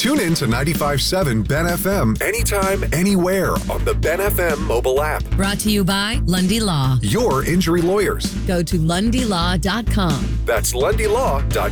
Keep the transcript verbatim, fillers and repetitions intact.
Tune in to ninety-five point seven Ben F M anytime, anywhere on the Ben F M mobile app. Brought to you by Lundy Law. Your injury lawyers. Go to lundy law dot com. That's lundy law dot